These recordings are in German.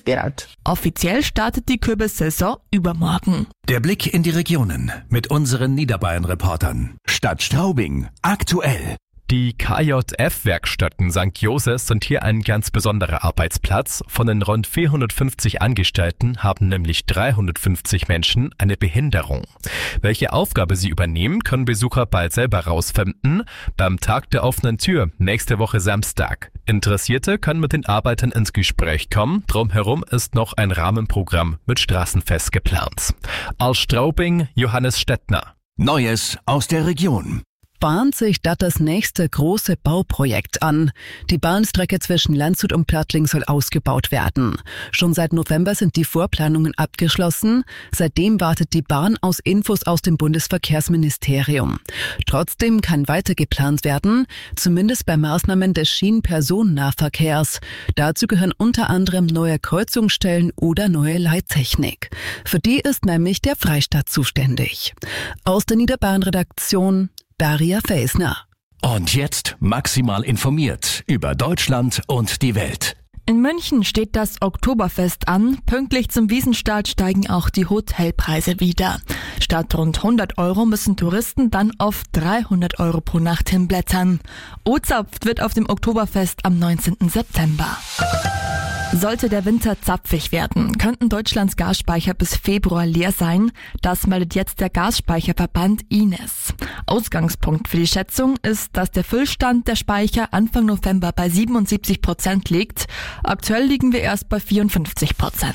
wird. Offiziell startet die Kürbissaison übermorgen. Der Blick in die Regionen mit unseren Niederbayern-Reportern. Stadt Straubing, aktuell. Die KJF-Werkstätten St. Josef sind hier ein ganz besonderer Arbeitsplatz. Von den rund 450 Angestellten haben nämlich 350 Menschen eine Behinderung. Welche Aufgabe sie übernehmen, können Besucher bald selber rausfinden. Beim Tag der offenen Tür nächste Woche Samstag. Interessierte können mit den Arbeitern ins Gespräch kommen. Drumherum ist noch ein Rahmenprogramm mit Straßenfest geplant. Aus Straubing, Johannes Stettner. Neues aus der Region. Bahnt sich das nächste große Bauprojekt an. Die Bahnstrecke zwischen Landshut und Plattling soll ausgebaut werden. Schon seit November sind die Vorplanungen abgeschlossen. Seitdem wartet die Bahn auf Infos aus dem Bundesverkehrsministerium. Trotzdem kann weiter geplant werden, zumindest bei Maßnahmen des Schienenpersonennahverkehrs. Dazu gehören unter anderem neue Kreuzungsstellen oder neue Leittechnik. Für die ist nämlich der Freistaat zuständig. Aus der Niederbayern-Redaktion Daria Feisner. Und jetzt maximal informiert über Deutschland und die Welt. In München steht das Oktoberfest an. Pünktlich zum Wiesenstart steigen auch die Hotelpreise wieder. Statt rund 100 € müssen Touristen dann auf 300 € pro Nacht hinblättern. O-Zapft wird auf dem Oktoberfest am 19. September. Sollte der Winter zapfig werden, könnten Deutschlands Gasspeicher bis Februar leer sein. Das meldet jetzt der Gasspeicherverband Ines. Ausgangspunkt für die Schätzung ist, dass der Füllstand der Speicher Anfang November bei 77% liegt. Aktuell liegen wir erst bei 54%.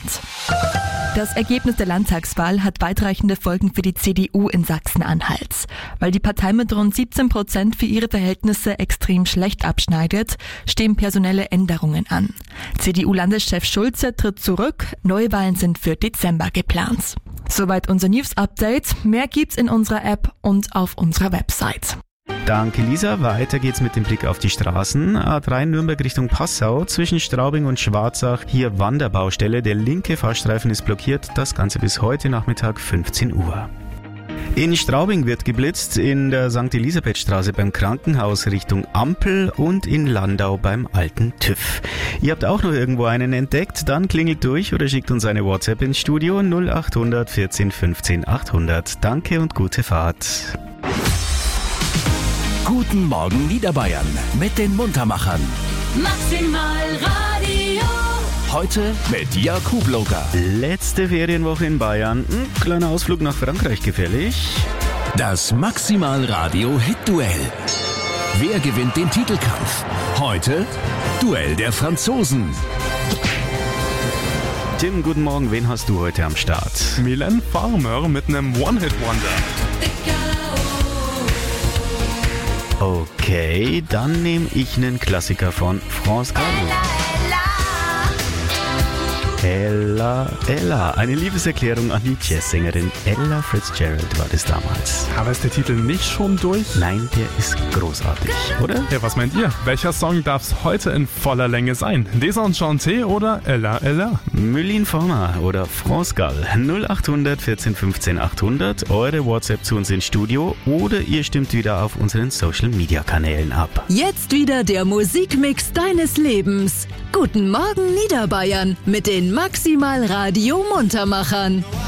Das Ergebnis der Landtagswahl hat weitreichende Folgen für die CDU in Sachsen-Anhalt. Weil die Partei mit rund 17% für ihre Verhältnisse extrem schlecht abschneidet, stehen personelle Änderungen an. CDU-Landeschef Schulze tritt zurück, Neuwahlen sind für Dezember geplant. Soweit unser News-Update. Mehr gibt's in unserer App und auf unserer Website. Danke Lisa, weiter geht's mit dem Blick auf die Straßen. A3 Nürnberg Richtung Passau, zwischen Straubing und Schwarzach, hier Wanderbaustelle, der linke Fahrstreifen ist blockiert, das Ganze bis heute Nachmittag 15 Uhr. In Straubing wird geblitzt, in der St. Elisabethstraße beim Krankenhaus Richtung Ampel und in Landau beim alten TÜV. Ihr habt auch noch irgendwo einen entdeckt, dann klingelt durch oder schickt uns eine WhatsApp ins Studio 0800 14 15 800. Danke und gute Fahrt. Guten Morgen Niederbayern mit den Muntermachern. Maximal Radio. Heute mit Jakub Loger. Letzte Ferienwoche in Bayern. Kleiner Ausflug nach Frankreich gefällig. Das Maximal Radio Hit-Duell. Wer gewinnt den Titelkampf? Heute Duell der Franzosen. Tim, guten Morgen. Wen hast du heute am Start? Mylène Farmer mit einem One-Hit-Wonder. Okay, dann nehme ich einen Klassiker von France Gall. Ella, Ella. Eine Liebeserklärung an die Jazzsängerin Ella Fitzgerald war das damals. Aber ist der Titel nicht schon durch? Nein, der ist großartig, oder? Ja, was meint ihr? Welcher Song darf es heute in voller Länge sein? Desenchanté oder Ella, Ella? Mylène Farmer oder France Gall. 0800 14 15 800. Eure WhatsApp zu uns ins Studio oder ihr stimmt wieder auf unseren Social-Media-Kanälen ab. Jetzt wieder der Musikmix deines Lebens. Guten Morgen Niederbayern mit den Maximal Radio Muntermachern.